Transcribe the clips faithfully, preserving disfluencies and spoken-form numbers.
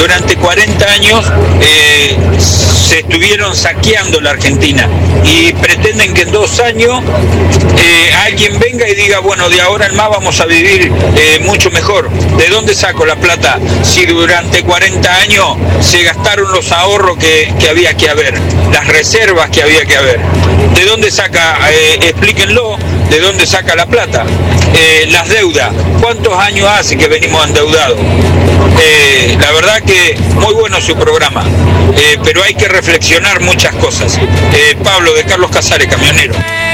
durante cuarenta años eh, se estuvieron saqueando la Argentina y pretenden que en dos años eh, alguien venga y diga, bueno, de ahora en más vamos a vivir eh, mucho mejor. ¿De dónde saco la plata si durante cuarenta años se gastaron los ahorros que, que había que haber, las reservas que había que haber? ¿De dónde saca, eh, explíquenlo, de dónde saca la plata? Eh, las deudas, ¿cuántos años hace que venimos endeudados? Eh, la verdad que muy bueno su programa, eh, pero hay que reflexionar muchas cosas. Eh, Pablo, de Carlos Casares, camionero.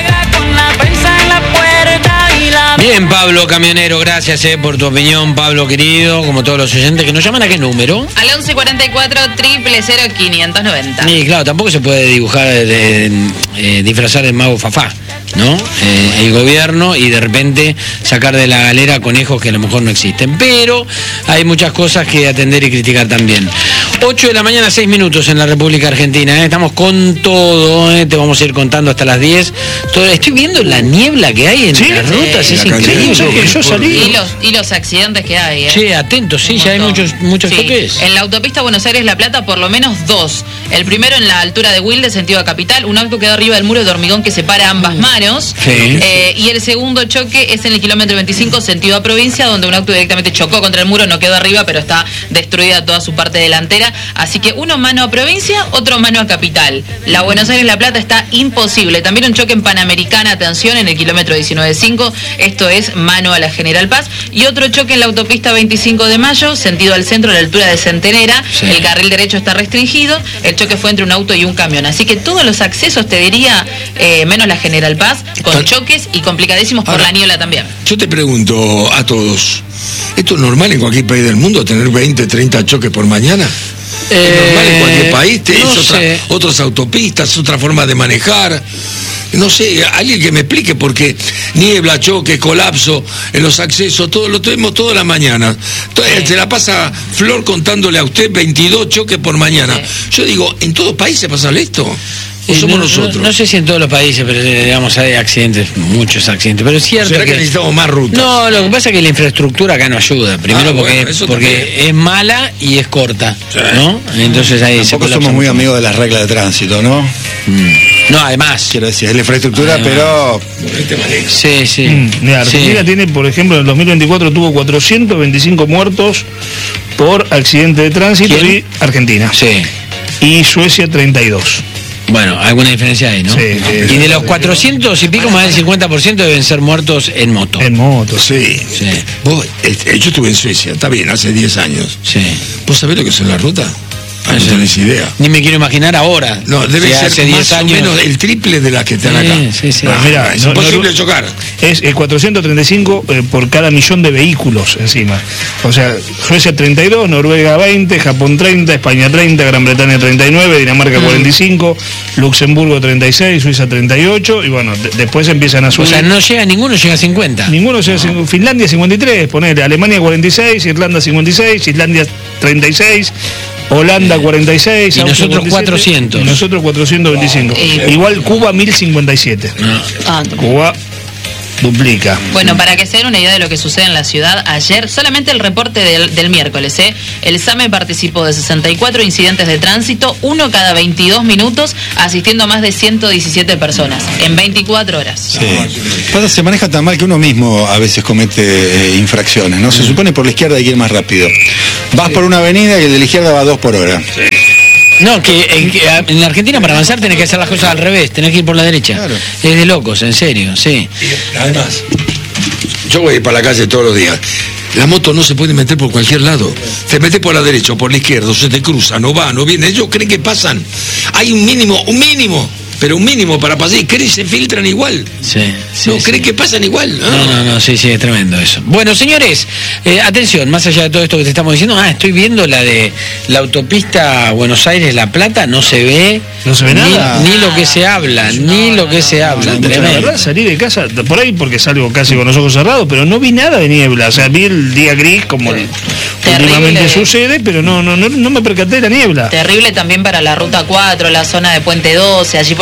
Bien, Pablo, camionero, gracias eh, por tu opinión, Pablo, querido, como todos los oyentes que nos llaman. ¿A qué número? Al once cuarenta y cuatro, triple cero, quinientos noventa. Y claro, tampoco se puede dibujar, de, de, eh, disfrazar de mago Fafá, ¿no? Eh, el gobierno y de repente sacar de la galera conejos que a lo mejor no existen. Pero hay muchas cosas que atender y criticar también. ocho de la mañana, seis minutos en la República Argentina. ¿eh? Estamos con todo, ¿eh? Te vamos a ir contando hasta las diez. Todo, estoy viendo la niebla que hay en ¿Sí? las rutas, sí, es increíble. increíble. Yo salí. Y los, y los accidentes que hay, ¿eh? Che, atentos, sí, Un ya hay montón. muchos, muchos Sí. toques. En la autopista Buenos Aires-La Plata, por lo menos dos. El primero en la altura de Wilde, sentido a Capital. Un auto quedó arriba del muro de hormigón que separa ambas manos. Sí. Eh, y el segundo choque es en el kilómetro veinticinco, sentido a Provincia, donde un auto directamente chocó contra el muro, no quedó arriba, pero está destruida toda su parte delantera. Así que uno mano a Provincia, otro mano a Capital. La Buenos Aires-La Plata está imposible. También un choque en Panamericana, atención, en el kilómetro diecinueve cinco. Esto es mano a la General Paz. Y otro choque en la autopista veinticinco de mayo, sentido al centro, a la altura de Centenera. Sí. El carril derecho está restringido. El choque fue entre un auto y un camión. Así que todos los accesos, te diría, eh, menos la General Paz, con choques y complicadísimos por Ahora, la niebla también. Yo te pregunto a todos, ¿esto es normal en cualquier país del mundo tener veinte, treinta choques por mañana? ¿Es Eh, normal en cualquier país? ¿Es no otra, sé. otras autopistas, otra forma de manejar? No sé, alguien que me explique, porque niebla, choque, colapso en los accesos, todo lo tenemos toda la mañana. Entonces, Sí. se la pasa Flor contándole a usted veintidós choques por mañana. Sí. Yo digo, ¿en todos países pasa esto? ¿O Eh, somos no, nosotros? No, no sé si en todos los países, pero eh, digamos hay accidentes, muchos accidentes, pero es cierto ¿Será que, que necesitamos más rutas? no, lo que pasa es que la infraestructura acá no ayuda. Primero Ah, porque, bueno, eso porque también. es mala y es corta, Sí. ¿no? Entonces ahí se Tampoco colapsa somos muy mucho. amigos de las reglas de tránsito, ¿no? No, además. Quiero decir, es la infraestructura, Además. pero Este manejo. Sí, sí. Mm, mira, Argentina Sí. tiene, por ejemplo, en el dos mil veinticuatro tuvo cuatrocientos veinticinco muertos por accidente de tránsito. ¿Quién? Y Argentina. Sí. Y Suecia treinta y dos. Bueno, alguna diferencia hay, ¿no? Sí, sí. Y de los cuatrocientos y pico, más del cincuenta por ciento deben ser muertos en moto. En moto. Sí. Sí. Vos, eh, yo estuve en Suecia, está bien, hace diez años. Sí. ¿Vos sabés lo que son las rutas? Ah, no Sí. tenés idea. Ni me quiero imaginar ahora. No, debe Si ser hace más diez o años. menos el triple de las que están Sí, acá. sí, sí. Ah, Mira, es no- imposible no- chocar. Es eh, cuatrocientos treinta y cinco eh, por cada millón de vehículos encima. O sea, Suecia treinta y dos, Noruega veinte, Japón treinta, España treinta, Gran Bretaña treinta y nueve, Dinamarca Mm. cuarenta y cinco, Luxemburgo treinta y seis, Suiza treinta y ocho, y bueno, de- después empiezan a O subir. sea, no llega ninguno, llega a cincuenta. Ninguno se hace. Finlandia cincuenta y tres, ponele, Alemania cuarenta y seis, Irlanda cincuenta y seis, Islandia treinta y seis, Holanda cuarenta y seis, Y Austria nosotros cuarenta y siete, cuatrocientos. y nosotros cuatrocientos veinticinco. Eh, Igual Cuba mil cincuenta y siete. Ah, Cuba duplica. Bueno, para que se den una idea de lo que sucede en la ciudad, ayer, solamente el reporte del, del miércoles, ¿eh? El SAME participó de sesenta y cuatro incidentes de tránsito, uno cada veintidós minutos, asistiendo a más de ciento diecisiete personas, en veinticuatro horas. sí. Pasa, se maneja tan mal que uno mismo a veces comete eh, infracciones, ¿no? Se supone por la izquierda hay que ir más rápido. Vas por una avenida y el de la izquierda va a dos por hora. No, que en, que en la Argentina para avanzar tenés que hacer las cosas al revés, tenés que ir por la derecha. Claro. Es de locos, en serio, sí. Y además, yo voy para la calle todos los días. La moto no se puede meter por cualquier lado. Se mete por la derecha o por la izquierda, o se te cruza, no va, no viene. Ellos creen que pasan. Hay un mínimo, un mínimo, pero un mínimo para pasar. Y creen que se filtran igual. Sí, sí, no, sí. creen que pasan igual. ¿no? No, no, no, sí, sí, es tremendo eso. Bueno, señores, eh, atención, más allá de todo esto que te estamos diciendo, ah, estoy viendo la de la autopista Buenos Aires-La Plata, no se ve. No se ve ni, nada. Ni lo que se habla, ni lo que se habla. La Tremendo. verdad, salí de casa, por ahí porque salgo casi con los ojos cerrados, pero no vi nada de niebla. O sea, vi el día gris como el- Terrible. últimamente sucede, pero no, no, no, no me percaté de la niebla. Terrible también para la ruta cuatro, la zona de Puente doce, allí por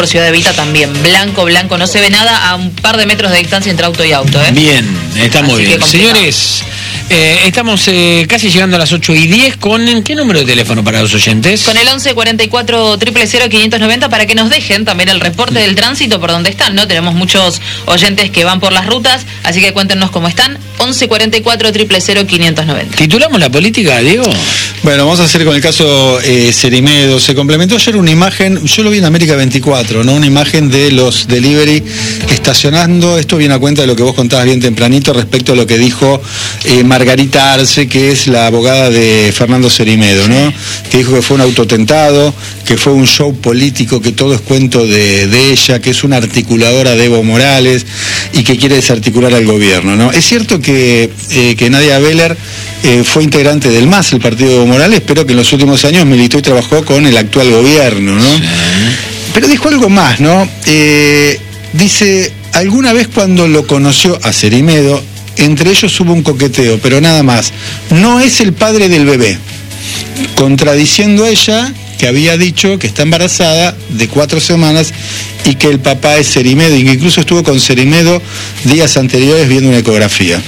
Ciudad Evita también. Blanco, blanco, no se ve nada a un par de metros de distancia entre auto y auto. ¿eh? Bien, está muy Así bien. que complicado. Señores, eh, estamos eh, casi llegando a las ocho y diez con ¿qué número de teléfono para los oyentes? Con el once cuarenta y cuatro, cero cero cero, quinientos noventa para que nos dejen también el reporte del tránsito por donde están, ¿no? Tenemos muchos oyentes que van por las rutas, así que cuéntenos cómo están. once cuarenta y cuatro, cero cero cero, quinientos noventa. ¿Titulamos la política, Diego? Bueno, vamos a hacer con el caso eh, Cerimedo. Se complementó ayer una imagen, yo lo vi en América veinticuatro, ¿no? Una imagen de los delivery estacionando. Esto viene a cuenta de lo que vos contabas bien tempranito respecto a lo que dijo eh, Margarita Arce, que es la abogada de Fernando Cerimedo, ¿no? Que dijo que fue un autotentado, que fue un show político, que todo es cuento de, de ella, que es una articuladora de Evo Morales y que quiere desarticular al gobierno, ¿no? Es cierto que, eh, que Nadia Beller eh, fue integrante del M A S, el partido de Evo Morales, pero que en los últimos años militó y trabajó con el actual gobierno, ¿no? Sí. Pero dijo algo más, ¿no? Eh, dice, alguna vez cuando lo conoció a Cerimedo, entre ellos hubo un coqueteo, pero nada más. No es el padre del bebé, contradiciendo a ella que había dicho que está embarazada de cuatro semanas y que el papá es Cerimedo, y que incluso estuvo con Cerimedo días anteriores viendo una ecografía.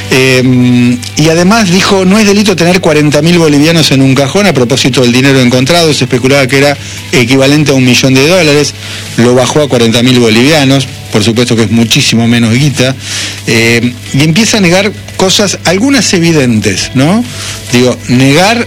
Eh, y además dijo, no es delito tener cuarenta mil bolivianos en un cajón. A propósito del dinero encontrado, se especulaba que era equivalente a un millón de dólares, lo bajó a cuarenta mil bolivianos, por supuesto que es muchísimo menos guita, eh, y empieza a negar cosas, algunas evidentes, ¿no? Digo, negar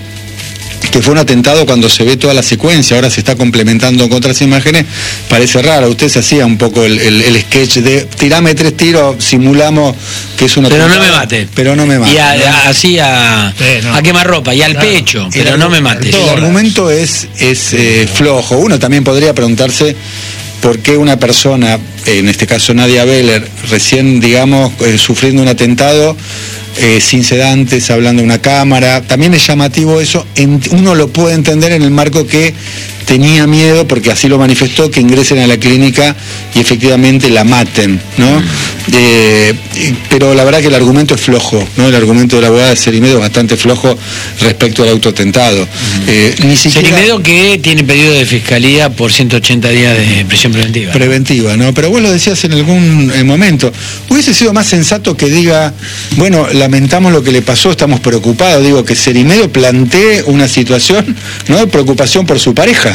que fue un atentado cuando se ve toda la secuencia, ahora se está complementando con otras imágenes, parece raro. Usted se hacía un poco el, el, el sketch de tirame tres tiros, simulamos que es un pero atentado. no me mate. Pero no me mate. Y a, ¿no? a, así a, sí, no. a quemarropa y al claro. pecho, pero el, no me mate. El argumento es, es eh, flojo. Uno también podría preguntarse por qué una persona, en este caso Nadia Beller, recién, digamos, eh, sufriendo un atentado, Eh, sin sedantes, hablando a una cámara. También es llamativo eso, en, uno lo puede entender en el marco que tenía miedo, porque así lo manifestó, que ingresen a la clínica y efectivamente la maten, ¿no? Mm. Eh, pero la verdad que el argumento es flojo, ¿no? El argumento de la abogada de Cerimedo es bastante flojo respecto al autotentado. Mm. Eh, ni siquiera... Cerimedo que tiene pedido de fiscalía por ciento ochenta días de prisión preventiva. Preventiva, ¿no? Pero vos lo decías en algún eh, momento. Hubiese sido más sensato que diga, bueno, lamentamos lo que le pasó, estamos preocupados. Digo, que Cerimedo plantee una situación, ¿no?, de preocupación por su pareja.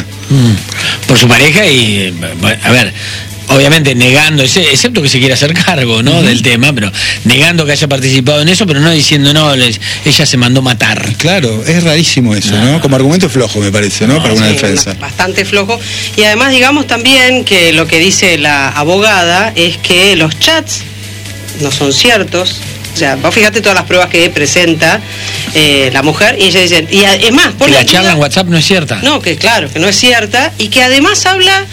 Mm. Por su pareja y, a ver, obviamente negando, excepto que se quiera hacer cargo, ¿no?, uh-huh, del tema, pero negando que haya participado en eso, pero no diciendo, no, les, ella se mandó matar. Claro, es rarísimo eso, ¿no? ¿no? Como argumento flojo, me parece, ¿no? no Para una sí, defensa. Una, bastante flojo. Y además, digamos también que lo que dice la abogada es que los chats no son ciertos. O sea, vos fíjate todas las pruebas que presenta eh, la mujer, y ella dice, y además... Que la charla en WhatsApp no es cierta. No, que claro, que no es cierta, y que además habla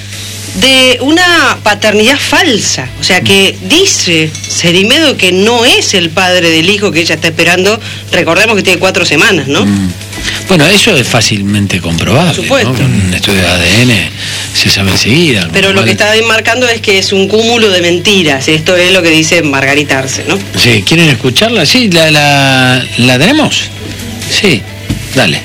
de una paternidad falsa. O sea, que dice Cerimedo que no es el padre del hijo que ella está esperando. Recordemos que tiene cuatro semanas, ¿no? Mm. Bueno, eso es fácilmente comprobable, por supuesto, ¿no? Con un estudio de A D N se sabe enseguida. Pero lo vale. que está marcando es que es un cúmulo de mentiras. Esto es lo que dice Margarita Arce, ¿no? Sí, ¿quieren escucharla? Sí, ¿la, la, la tenemos? Sí, dale.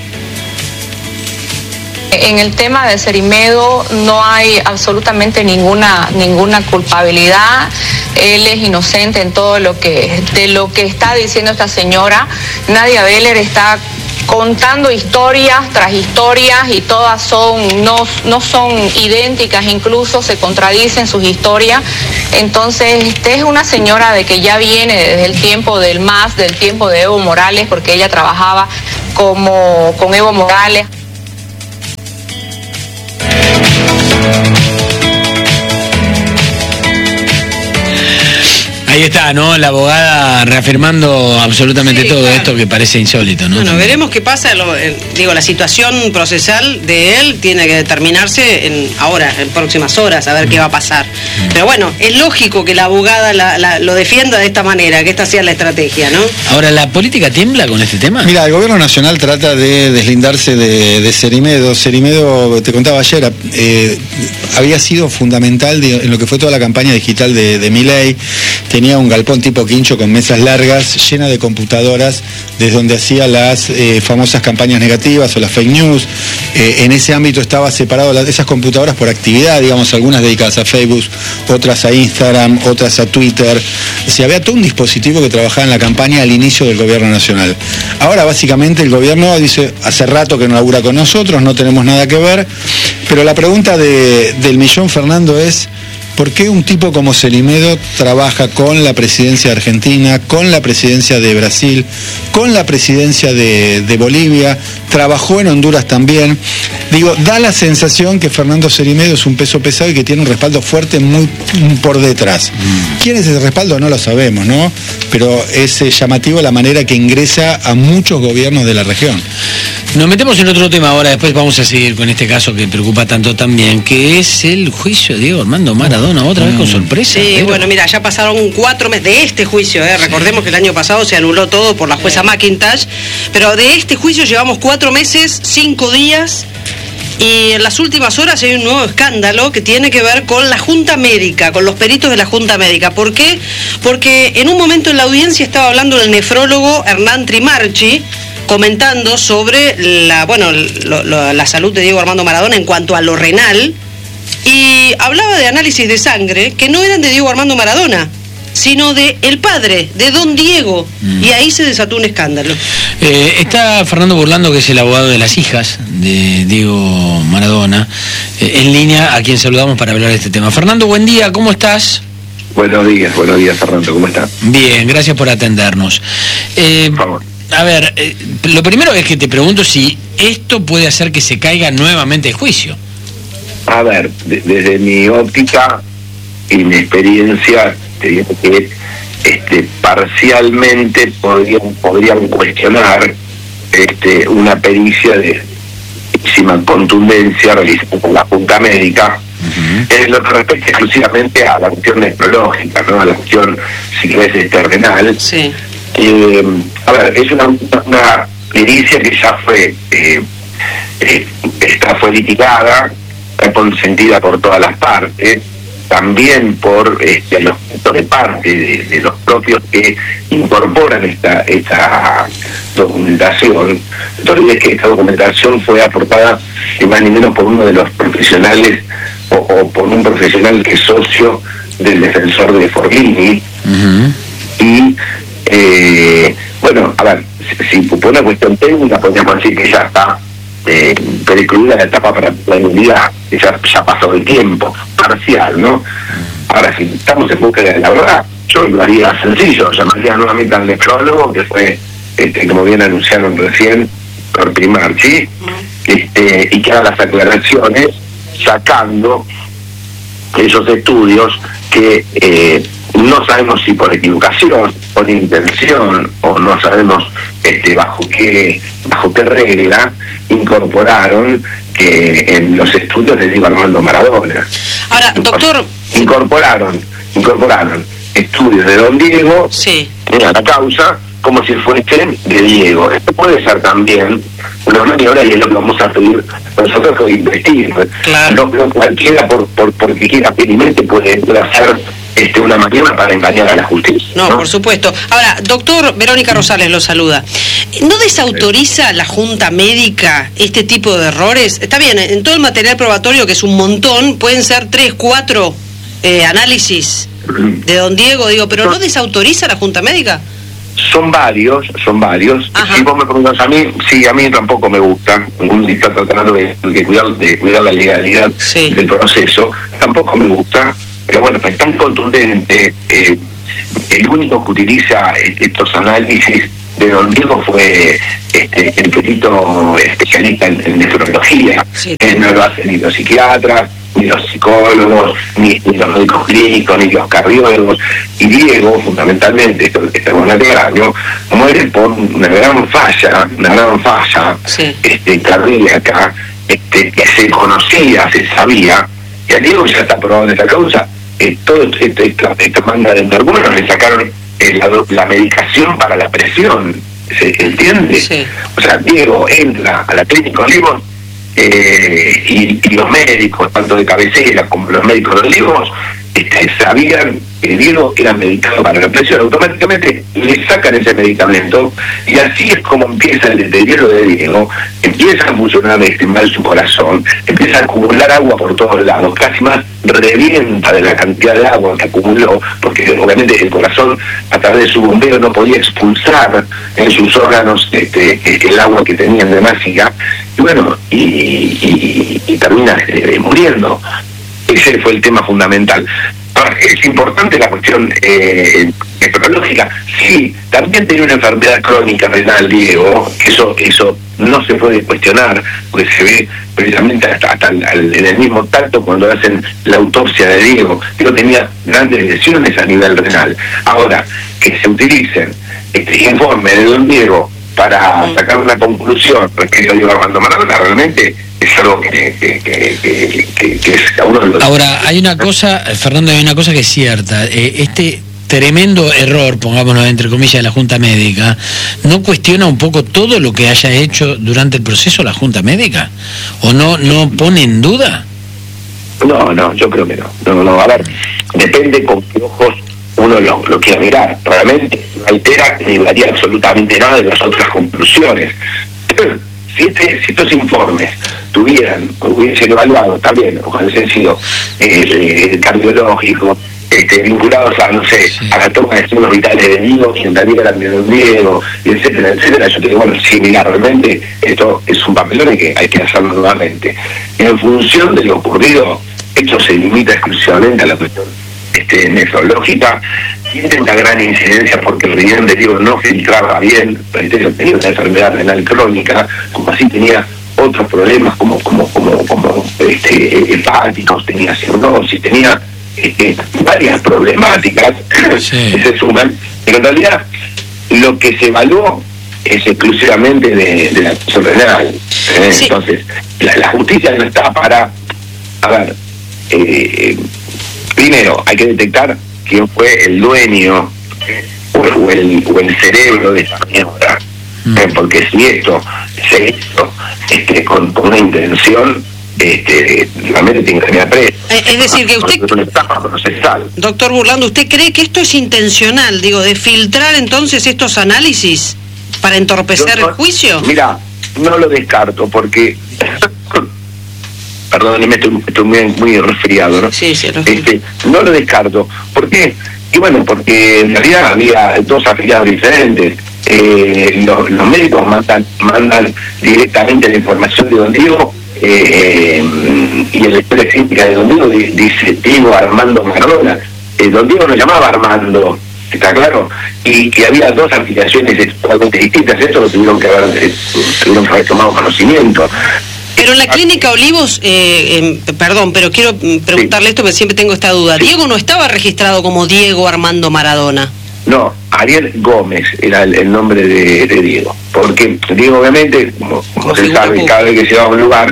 En el tema de Cerimedo no hay absolutamente ninguna ninguna culpabilidad. Él es inocente en todo lo que de lo que está diciendo esta señora. Nadia Beller está contando historias tras historias y todas son no, no son idénticas, incluso se contradicen sus historias. Entonces, esta es una señora de que ya viene desde el tiempo del M A S, del tiempo de Evo Morales, porque ella trabajaba como con Evo Morales. Ahí está, ¿no? La abogada reafirmando absolutamente sí, todo claro. esto que parece insólito, ¿no? Bueno, veremos qué pasa. Lo, eh, digo, la situación procesal de él tiene que determinarse en, ahora, en próximas horas, a ver mm. qué va a pasar. Mm. Pero bueno, es lógico que la abogada la, la, lo defienda de esta manera, que esta sea la estrategia, ¿no? Ahora, ¿la política tiembla con este tema? Mira, el gobierno nacional trata de deslindarse de, de Cerimedo. Cerimedo, te contaba ayer, eh, había sido fundamental de, en lo que fue toda la campaña digital de, de Milei. Tenía tenía un galpón tipo quincho con mesas largas, llena de computadoras, desde donde hacía las eh, famosas campañas negativas o las fake news. Eh, en ese ámbito estaba separado las, esas computadoras por actividad, digamos, algunas dedicadas a Facebook, otras a Instagram, otras a Twitter. O sea, había todo un dispositivo que trabajaba en la campaña al inicio del gobierno nacional. Ahora, básicamente, el gobierno dice, hace rato que no labura con nosotros, no tenemos nada que ver, pero la pregunta de, del millón, Fernando, es ¿por qué un tipo como Cerimedo trabaja con la presidencia de Argentina, con la presidencia de Brasil, con la presidencia de, de Bolivia, trabajó en Honduras también? Digo, da la sensación que Fernando Cerimedo es un peso pesado y que tiene un respaldo fuerte muy por detrás. ¿Quién es ese respaldo? No lo sabemos, ¿no? Pero es eh, llamativo la manera que ingresa a muchos gobiernos de la región. Nos metemos en otro tema ahora, después vamos a seguir con este caso que preocupa tanto también, que es el juicio de Diego Armando Maradona, otra vez con sorpresa. Sí, pero... bueno, mira, ya pasaron cuatro meses de este juicio, ¿eh? Recordemos que el año pasado se anuló todo por la jueza McIntosh, pero de este juicio llevamos cuatro meses, cinco días, y en las últimas horas hay un nuevo escándalo que tiene que ver con la Junta Médica, con los peritos de la Junta Médica. ¿Por qué? Porque en un momento en la audiencia estaba hablando el nefrólogo Hernán Trimarchi, comentando sobre la, bueno, lo, lo, la salud de Diego Armando Maradona en cuanto a lo renal, y hablaba de análisis de sangre que no eran de Diego Armando Maradona, sino de el padre, de don Diego, mm. y ahí se desató un escándalo. Eh, está Fernando Burlando, que es el abogado de las hijas de Diego Maradona, eh, en línea, a quien saludamos para hablar de este tema. Fernando, buen día, ¿cómo estás? Buenos días, buenos días, Fernando, ¿cómo estás? Bien, gracias por atendernos. Eh, por favor. A ver, eh, lo primero es que te pregunto si esto puede hacer que se caiga nuevamente el juicio. A ver, de, desde mi óptica y mi experiencia, te digo que este, parcialmente podrían, podrían cuestionar este, una pericia de máxima contundencia realizada por la Junta Médica, uh-huh. en lo que respecta exclusivamente a la cuestión nefrológica, ¿no? A la cuestión, si querés, este, renal. Sí. Eh, a ver, es una, una pericia que ya fue eh, eh, esta fue litigada, está consentida por todas las partes, también por este, los puntos de parte de, de los propios que incorporan esta esta documentación. Entonces es que esta documentación fue aportada ni más ni menos por uno de los profesionales o, o por un profesional que es socio del defensor de Forlini. Uh-huh. Y Eh, bueno, a ver, si, si por una cuestión técnica podríamos decir que ya está eh, precluida la etapa para la inmunidad, que ya, ya pasó el tiempo, parcial, ¿no? Ahora, si estamos en búsqueda de la verdad, yo lo haría sencillo, llamaría nuevamente al nefrólogo, que fue, este, como bien anunciaron recién, por Trimarchi, este, y que haga las aclaraciones, sacando esos estudios que eh, no sabemos si por equivocación, por intención, o no sabemos este, bajo qué bajo qué regla incorporaron que en los estudios de Diego Armando Maradona. Ahora, doctor... Incorporaron, incorporaron estudios de don Diego, sí, en la causa, como si fuesen de Diego. Esto puede ser también una maniobra, y es lo que vamos a pedir nosotros que investiguen. Claro. No, no cualquiera, por, por, porque quiera pendiente, puede, puede hacer este, una maniobra para engañar a la justicia. No, ¿no? por supuesto. Ahora, doctor, Verónica Rosales lo saluda. ¿No desautoriza la Junta Médica este tipo de errores? Está bien, en todo el material probatorio, que es un montón, pueden ser tres, cuatro eh, análisis de don Diego, digo, pero ¿no desautoriza la Junta Médica? Son varios, son varios. Ajá. Si vos me preguntas a mí, sí, a mí tampoco me gusta. Un está tratando de, de cuidar de cuidar la legalidad, sí, del proceso. Tampoco me gusta. Pero bueno, es tan contundente. Eh, el único que utiliza estos análisis de don Diego fue este, el perito especialista en, en nefrología. Sí. Él no lo hacen ni los psiquiatras, ni los psicólogos, ni, ni los médicos clínicos, ni los cardiólogos. Y Diego, fundamentalmente, esto este buen año, muere por una gran falla, una gran falla, sí, este, cardíaca, este, que se conocía, se sabía, y a Diego ya está aprobado en esta causa. Eh, todo este, esta, esta manga de enfermeros le sacaron eh, la, la medicación para la presión, ¿se entiende? Sí. O sea, Diego entra a la clínica Olivos eh, y, y los médicos, tanto de cabecera como los médicos de Olivos, este, sabían que Diego era medicado para la presión, automáticamente le sacan ese medicamento y así es como empieza el deterioro de Diego, empieza a funcionar este mal su corazón, empieza a acumular agua por todos lados, casi más revienta de la cantidad de agua que acumuló, porque obviamente el corazón a través de su bombeo no podía expulsar en sus órganos este, el agua que tenían de mágica, y bueno, y, y, y termina eh, muriendo. Ese fue el tema fundamental. Ahora, es importante la cuestión eh, nefrológica. Sí, también tenía una enfermedad crónica renal, Diego. Eso eso no se puede cuestionar, porque se ve precisamente hasta, hasta el, al, en el mismo tacto cuando hacen la autopsia de Diego. Diego tenía grandes lesiones a nivel renal. Ahora, que se utilicen este informe de don Diego para sacar una conclusión respecto a Diego Armando Maradona, realmente es algo que, que, que, que, que, que es a uno de los... Ahora, hay una cosa, Fernando, hay una cosa que es cierta. Eh, este tremendo error, pongámoslo entre comillas, de la Junta Médica, ¿no cuestiona un poco todo lo que haya hecho durante el proceso la Junta Médica? ¿O no, no pone en duda? No, no, yo creo que no. No, no, a ver, depende con qué ojos uno lo, lo quiera mirar. Realmente no altera ni varía absolutamente nada de las otras conclusiones. Si, este, si estos informes tuvieran, hubiesen evaluado también, o hubiesen sido eh, eh, cardiológicos, este, vinculados a, no sé, sí. a la toma de signos vitales de Diego, quien también era de don Diego, y etcétera, etcétera, yo te digo, bueno, sí, mira, realmente esto es un papelón y que hay que hacerlo nuevamente. En función de lo ocurrido, esto se limita exclusivamente a la cuestión este, nefrológica, tiene una gran incidencia porque el riñón de Diego no filtraba bien, pero tenía una enfermedad renal crónica, como así tenía otros problemas como como como como este, hepáticos, tenía cirrosis, tenía este, varias problemáticas sí. que se suman, pero en realidad lo que se evaluó es exclusivamente de, de la cuestión renal. ¿eh? Sí. Entonces, la, la justicia no está para, a ver, eh, primero hay que detectar quién fue el dueño o, o, el, o el cerebro de esta mierda, mm. eh, porque si esto se hizo este, con, con una intención, este, realmente tiene que terminar preso. Es decir, que usted, es una etapa procesal. Doctor Burlando, ¿usted cree que esto es intencional, digo, de filtrar entonces estos análisis para entorpecer no, el juicio? Mira, no lo descarto porque... Perdón, me estoy, estoy muy, muy resfriado, ¿no? Sí, sí, lo este, no lo descarto. ¿Por qué? Y bueno, porque en realidad había dos afiliados diferentes. Eh, los, los médicos mandan, mandan directamente la información de don Diego eh, y en la historia clínica de don Diego dice Diego Armando Maradona. Eh, don Diego no llamaba Armando, ¿está claro? Y que había dos afiliaciones totalmente distintas. Esto lo tuvieron que haber, eh, tuvieron que haber tomado conocimiento. Pero en la clínica Olivos, eh, eh, perdón, pero quiero preguntarle sí. esto porque siempre tengo esta duda. Sí. ¿Diego no estaba registrado como Diego Armando Maradona? No, Ariel Gómez era el, el nombre de, de Diego. Porque Diego, obviamente, como, como se sabe, cada vez que se iba a un lugar,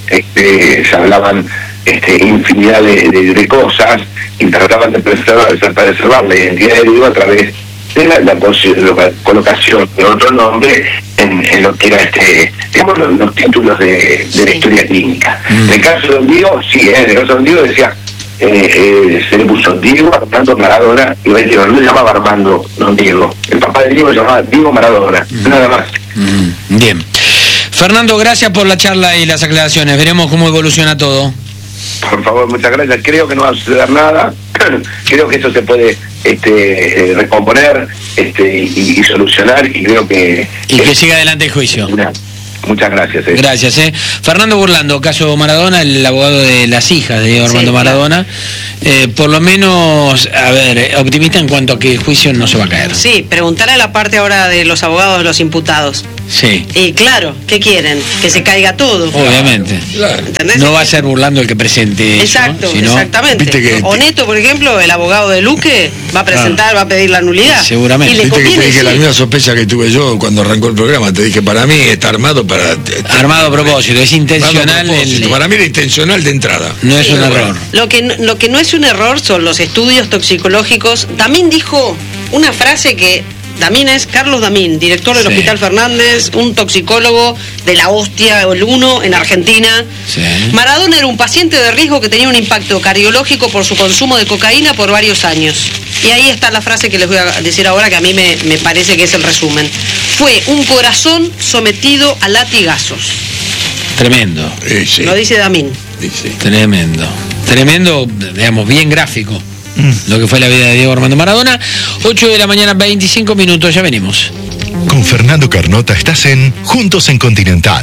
este, se hablaban este, infinidad de, de, de cosas y trataban de preservar, de preservar la identidad de Diego a través de la, la, la colocación de otro nombre en, en lo que era este, digamos, los, los títulos de, de la historia clínica. Mm. En el caso de don Diego, sí, ¿eh? en el caso de don Diego decía, eh, eh, se le puso Diego Armando Maradona, y el Diego no le llamaba Armando, don Diego. El papá de Diego se llamaba Diego Maradona, mm. nada más. Mm. Bien. Fernando, gracias por la charla y las aclaraciones. Veremos cómo evoluciona todo. Por favor, muchas gracias. Creo que no va a suceder nada. Creo que eso se puede este, eh, recomponer este, y, y solucionar y creo que... Y que siga adelante el juicio. Una, muchas gracias. Eh. Gracias. Eh. Fernando Burlando, caso Maradona, el abogado de las hijas de Diego Armando sí, Maradona. Eh, por lo menos, a ver, optimista en cuanto a que el juicio no se va a caer. Sí, preguntarle a la parte ahora de los abogados de los imputados. Sí. Y claro, ¿qué quieren? Que se caiga todo. Obviamente. Claro. No va a ser Burlando el que presente Exacto, eso, ¿no? exactamente. Que Oneto, por ejemplo, el abogado de Luque, va a presentar, ah, va a pedir la nulidad. Seguramente. Y le Viste que te dije sí. la misma sospecha que tuve yo cuando arrancó el programa. Te dije, para mí está armado para... Armado a propósito, es intencional. Propósito. El... Para mí era intencional de entrada. No es sí, un error. Lo que, lo que no es un error son los estudios toxicológicos. También dijo una frase que Damín es Carlos Damín, director del Sí. Hospital Fernández, un toxicólogo de la hostia, el uno en Argentina. Sí. Maradona era un paciente de riesgo que tenía un impacto cardiológico por su consumo de cocaína por varios años. Y ahí está la frase que les voy a decir ahora, que a mí me, me parece que es el resumen. Fue un corazón sometido a latigazos. Tremendo. Eh, sí. Lo dice Damín. Sí, sí. Tremendo. Tremendo, digamos, bien gráfico. Lo que fue la vida de Diego Armando Maradona. ocho de la mañana, veinticinco minutos, ya venimos. Con Fernando Carnota estás en Juntos en Continental.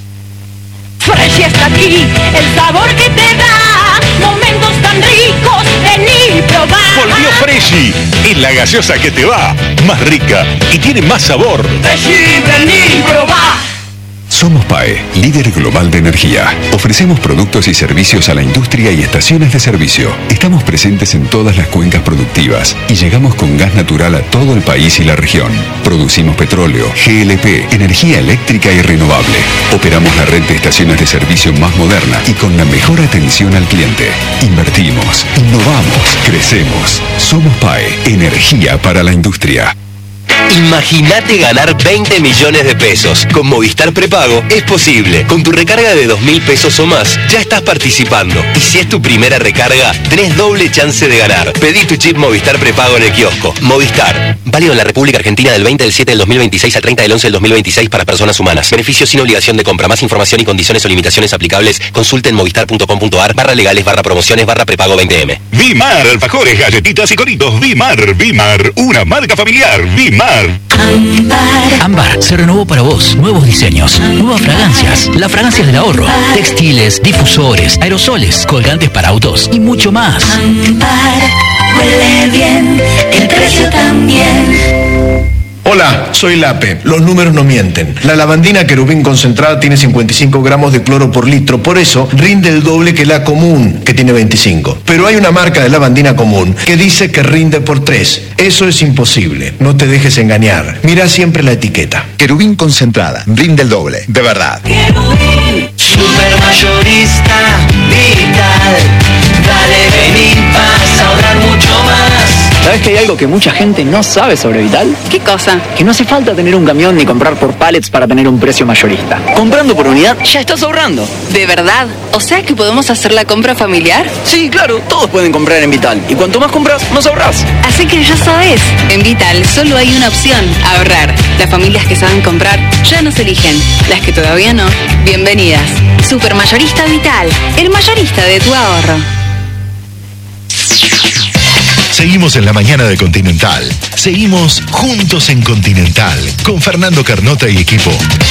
Fresh está aquí, el sabor que te da momentos tan ricos, vení y probar. Volvió Freshy, es la gaseosa que te va, más rica y tiene más sabor. Vení, vení y probá. Somos P A E, líder global de energía. Ofrecemos productos y servicios a la industria y estaciones de servicio. Estamos presentes en todas las cuencas productivas y llegamos con gas natural a todo el país y la región. Producimos petróleo, G L P, energía eléctrica y renovable. Operamos la red de estaciones de servicio más moderna y con la mejor atención al cliente. Invertimos, innovamos, crecemos. Somos P A E, energía para la industria. Imagínate ganar veinte millones de pesos. Con Movistar Prepago es posible. Con tu recarga de dos mil pesos o más, ya estás participando. Y si es tu primera recarga, tenés doble chance de ganar. Pedí tu chip Movistar Prepago en el kiosco. Movistar. Válido en la República Argentina del veinte del siete del dos mil veintiséis al treinta del once del dos mil veintiséis para personas humanas. Beneficio sin obligación de compra. Más información y condiciones o limitaciones aplicables, consulte en movistar.com.ar barra legales barra promociones barra prepago veinte eme. Vimar, alfajores, galletitas y coritos. Vimar, Vimar, una marca familiar. Vimar. Ámbar se renovó para vos. Nuevos diseños, nuevas fragancias, las fragancias del ahorro, textiles, difusores, aerosoles, colgantes para autos y mucho más. Ámbar, huele bien, el precio también. Hola, soy Lape. Los números no mienten. La lavandina querubín concentrada tiene cincuenta y cinco gramos de cloro por litro, por eso rinde el doble que la común, que tiene veinticinco. Pero hay una marca de lavandina común que dice que rinde por tres. Eso es imposible. No te dejes engañar. Mira siempre la etiqueta. Querubín concentrada, rinde el doble, de verdad. Supermayorista Vital. Dale, vení, vas a ahorrar mucho más. ¿Sabes que hay algo que mucha gente no sabe sobre Vital? ¿Qué cosa? Que no hace falta tener un camión ni comprar por pallets para tener un precio mayorista. Comprando por unidad ya estás ahorrando. ¿De verdad? O sea que podemos hacer la compra familiar. Sí, claro, todos pueden comprar en Vital. Y cuanto más compras, más ahorrás. Así que ya sabes, en Vital solo hay una opción, ahorrar. Las familias que saben comprar ya nos eligen. Las que todavía no, bienvenidas. Supermayorista Vital, el mayorista de tu ahorro. Seguimos en la mañana de Continental. Seguimos juntos en Continental con Fernando Carnota y equipo.